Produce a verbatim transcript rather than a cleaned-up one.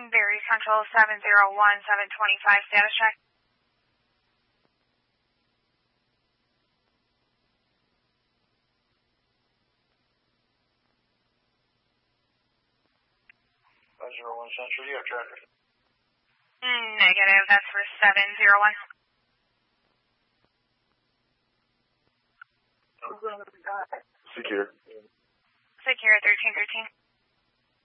Berry Central seven zero one seven twenty-five, status check. five zero one Central, you have tracker. Negative, that's for seven zero one. Secure. Secure thirteen thirteen.